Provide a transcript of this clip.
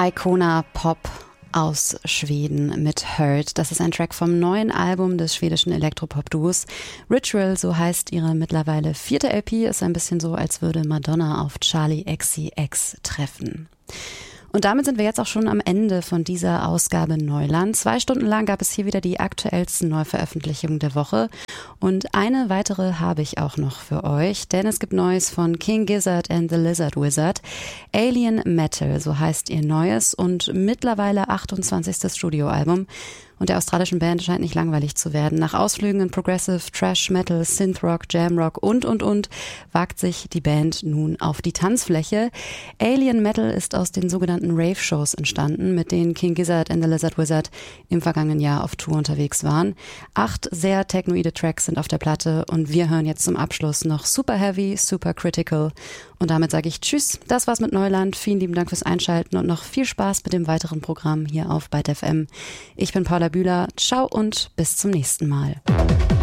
Icona Pop aus Schweden mit Hurt. Das ist ein Track vom neuen Album des schwedischen Elektropop-Duos Ritual, so heißt ihre mittlerweile 4. LP. Ist ein bisschen so, als würde Madonna auf Charli XCX treffen. Und damit sind wir jetzt auch schon am Ende von dieser Ausgabe Neuland. 2 Stunden lang gab es hier wieder die aktuellsten Neuveröffentlichungen der Woche. Und eine weitere habe ich auch noch für euch, denn es gibt Neues von King Gizzard and the Lizard Wizard. Alien Metal, so heißt ihr neues und mittlerweile 28. Studioalbum. Und der australischen Band scheint nicht langweilig zu werden. Nach Ausflügen in Progressive, Trash Metal, Synthrock, Jamrock und wagt sich die Band nun auf die Tanzfläche. Alien Metal ist aus den sogenannten Rave-Shows entstanden, mit denen King Gizzard and the Lizard Wizard im vergangenen Jahr auf Tour unterwegs waren. 8 sehr technoide Tracks sind auf der Platte und wir hören jetzt zum Abschluss noch Super Heavy, Super Critical. Und damit sage ich Tschüss, das war's mit Neuland. Vielen lieben Dank fürs Einschalten und noch viel Spaß mit dem weiteren Programm hier auf Byte FM. Ich bin Paula Bühler, ciao und bis zum nächsten Mal.